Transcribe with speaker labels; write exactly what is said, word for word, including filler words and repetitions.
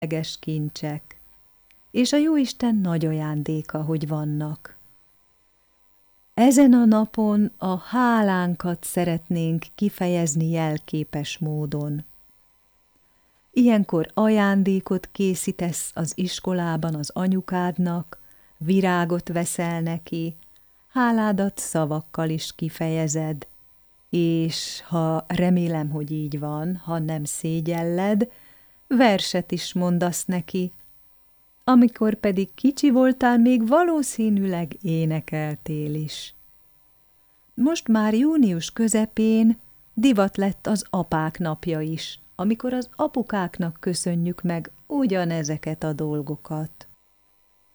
Speaker 1: különleges kincsek, és a Jóisten nagy ajándéka, hogy vannak. Ezen a napon a hálánkat szeretnénk kifejezni jelképes módon. Ilyenkor ajándékot készítesz az iskolában az anyukádnak, virágot veszel neki, háládat szavakkal is kifejezed, és ha remélem, hogy így van, ha nem szégyelled, verset is mondasz neki, amikor pedig kicsi voltál, még valószínűleg énekeltél is. Most már június közepén divat lett az apák napja is, amikor az apukáknak köszönjük meg ugyanezeket a dolgokat.